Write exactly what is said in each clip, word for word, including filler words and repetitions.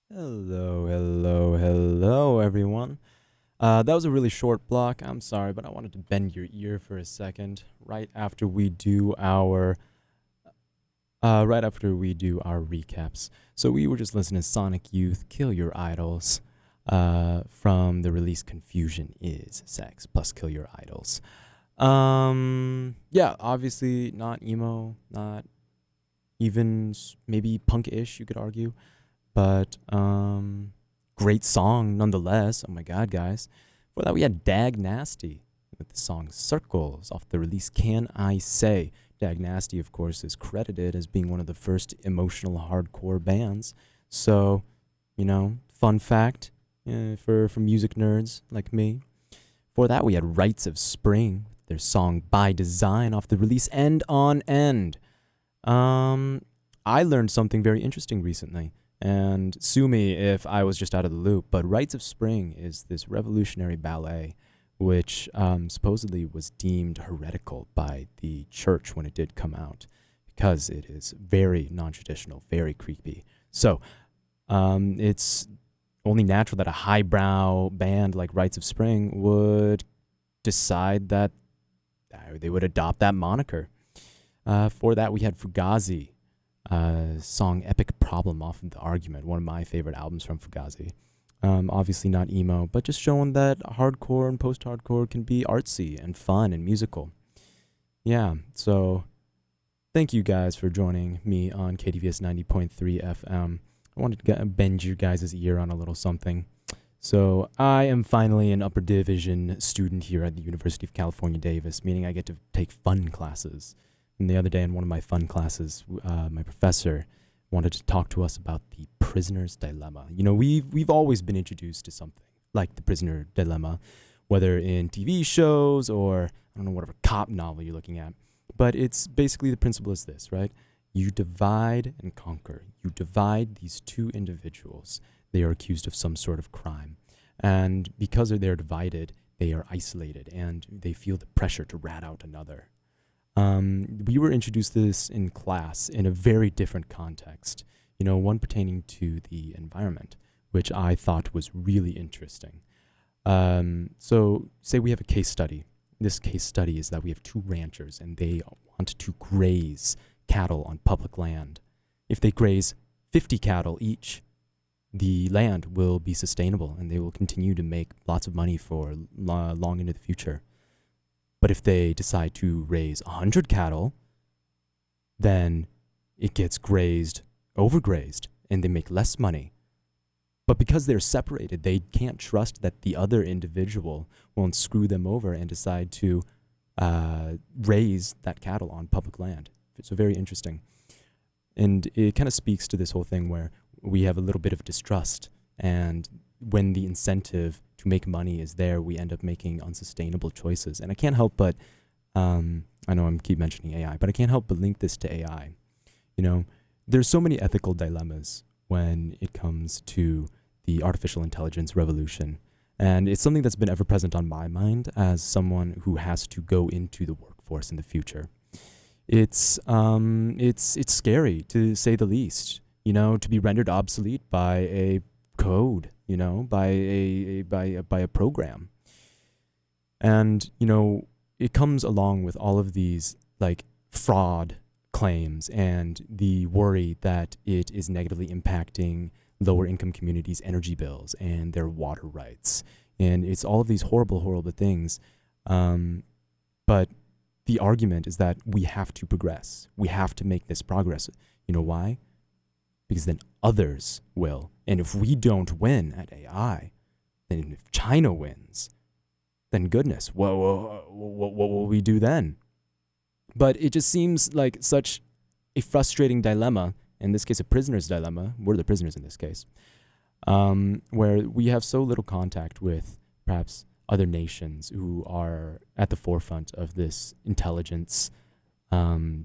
Hello, hello, hello, everyone. Uh, that was a really short block. I'm sorry, but I wanted to bend your ear for a second. Right after we do our, uh, right after we do our recaps. So we were just listening to Sonic Youth, "Kill Your Idols," uh, from the release "Confusion Is Sex" plus "Kill Your Idols." Um, yeah, obviously not emo, not even s- maybe punk-ish. You could argue. But um, great song nonetheless. Oh my god, guys! For that we had Dag Nasty with the song "Circles" off the release "Can I Say." Dag Nasty, of course, is credited as being one of the first emotional hardcore bands. So, you know, fun fact uh, for for music nerds like me. For that we had Rites of Spring with their song "By Design" off the release "End on End." Um, I learned something very interesting recently, and sue me if I was just out of the loop, but Rites of Spring is this revolutionary ballet which um, supposedly was deemed heretical by the church when it did come out because it is very non traditional, very creepy. So um, it's only natural that a highbrow band like Rites of Spring would decide that uh, they would adopt that moniker. Uh, for that, we had Fugazi, uh, song Epic Problem off of The Argument, one of my favorite albums from Fugazi. Um, obviously not emo, but just showing that hardcore and post hardcore can be artsy and fun and musical. Yeah, so thank you guys for joining me on K D V S ninety point three F M. I wanted to get, bend you guys' ear on a little something. So, I am finally an upper division student here at the University of California, Davis, meaning I get to take fun classes. And the other day, in one of my fun classes, uh, my professor wanted to talk to us about the prisoner's dilemma. You know, we've, we've always been introduced to something like the prisoner dilemma, whether in T V shows or, I don't know, whatever cop novel you're looking at. But it's basically the principle is this, right? You divide and conquer. You divide these two individuals. They are accused of some sort of crime. And because they're divided, they are isolated and they feel the pressure to rat out another. Um, we were introduced to this in class in a very different context, you know, one pertaining to the environment, which I thought was really interesting. Um, so, say we have a case study. This case study is that we have two ranchers and they want to graze cattle on public land. If they graze fifty cattle each, the land will be sustainable and they will continue to make lots of money for lo- long into the future. But if they decide to raise one hundred cattle, then it gets grazed, overgrazed, and they make less money. But because they're separated, they can't trust that the other individual won't screw them over and decide to uh, raise that cattle on public land. So, very interesting. And it kind of speaks to this whole thing where we have a little bit of distrust. And when the incentive to make money is there, we end up making unsustainable choices. And I can't help but, um, I know I'm keep mentioning A I, but I can't help but link this to A I. You know, there's so many ethical dilemmas when it comes to the artificial intelligence revolution. And it's something that's been ever present on my mind as someone who has to go into the workforce in the future. It's um, it's it's scary to say the least. You know, to be rendered obsolete by a code. You know, by a, a by a, by a program. And you know, it comes along with all of these like fraud claims and the worry that it is negatively impacting lower income communities' energy bills and their water rights. And it's all of these horrible, horrible things. Um, but the argument is that we have to progress. We have to make this progress. You know why? Because then others will. And if we don't win at A I, then if China wins, then goodness, what, what, what, what will we do then? But it just seems like such a frustrating dilemma, in this case, a prisoner's dilemma. We're the prisoners in this case, um, where we have so little contact with perhaps other nations who are at the forefront of this intelligence um,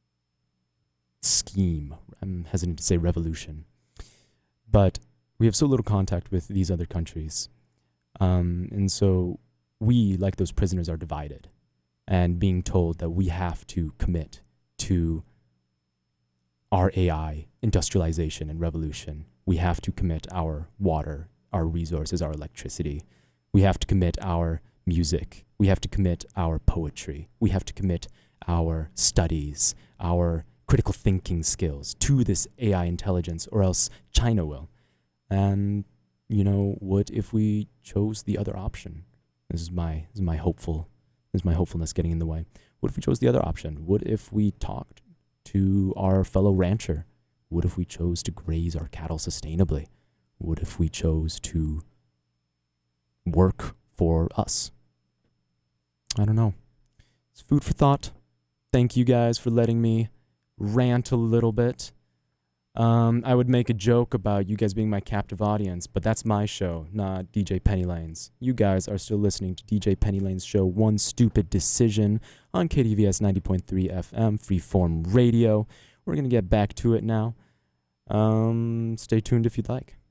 scheme. I'm hesitant to say revolution, but we have so little contact with these other countries. Um, and so we, like those prisoners, are divided and being told that we have to commit to our A I, industrialization, and revolution, we have to commit our water, our resources, our electricity. We have to commit our music. We have to commit our poetry. We have to commit our studies, our critical thinking skills to this A I intelligence, or else China will. And, you know, what if we chose the other option? This is my this is my hopeful this is my hopefulness getting in the way. What if we chose the other option? What if we talked to our fellow rancher? What if we chose to graze our cattle sustainably? What if we chose to work for us? I don't know. It's food for thought. Thank you guys for letting me rant a little bit. Um, I would make a joke about you guys being my captive audience, but that's my show, not D J Penny Lane's. You guys are still listening to D J Penny Lane's show, One Stupid Decision, on K D V S ninety point three F M, Freeform Radio. We're going to get back to it now. Um, stay tuned if you'd like.